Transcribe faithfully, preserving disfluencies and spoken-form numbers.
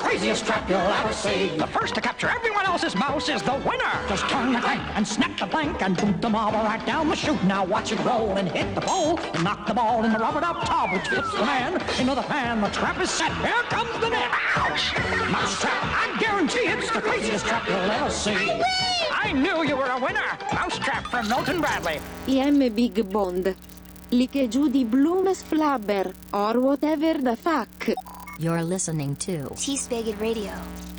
craziest trap you'll ever see. The first to capture everyone else's mouse is the winner. Just turn the crank and snap the plank and boot the marble right down the chute. Now watch it roll and hit the pole and knock the ball in the rubber duck tub, which fits the man into the pan. The trap is set. Here comes the net. Ouch! Mouse trap. I guarantee it's the craziest trap you'll ever see. I, I knew you were a winner. Mousetrap from Milton Bradley. I am Big Bond. Like Judy Blumes Flabber, or whatever the fuck. You're listening to T-Spigot Radio.